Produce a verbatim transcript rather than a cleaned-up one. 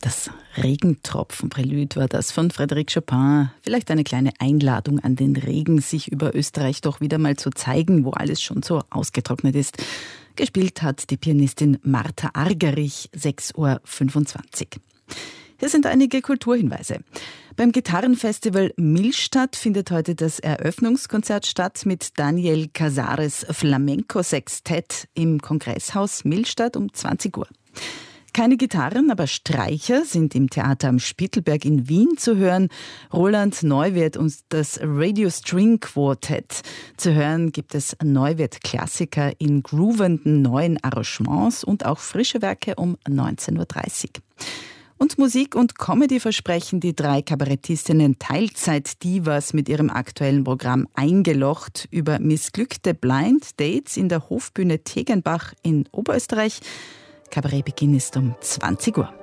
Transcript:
Das Regentropfen-Prälude war das von Frédéric Chopin. Vielleicht eine kleine Einladung an den Regen, sich über Österreich doch wieder mal zu zeigen, wo alles schon so ausgetrocknet ist. Gespielt hat die Pianistin Martha Argerich, sechs Uhr fünfundzwanzig. Hier sind einige Kulturhinweise. Beim Gitarrenfestival Millstatt findet heute das Eröffnungskonzert statt mit Daniel Casares Flamenco-Sextett im Kongresshaus Millstatt um zwanzig Uhr. Keine Gitarren, aber Streicher sind im Theater am Spittelberg in Wien zu hören. Roland Neuwirth und das Radio String Quartet. Zu hören gibt es Neuwirth-Klassiker in groovenden neuen Arrangements und auch frische Werke um neunzehn Uhr dreißig. Und Musik und Comedy versprechen die drei Kabarettistinnen Teilzeit-Divas mit ihrem aktuellen Programm Eingelocht über missglückte Blind Dates in der Hofbühne Tegenbach in Oberösterreich. Kabarettbeginn ist um zwanzig Uhr.